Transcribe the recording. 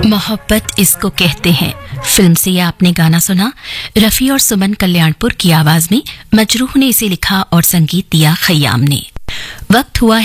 मोहब्बत इसको कहते हैं फिल्म से ये आपने गाना सुना। रफी और सुमन कल्याणपुर की आवाज में मजरूह ने इसे लिखा और संगीत दिया खयाम ने। वक्त हुआ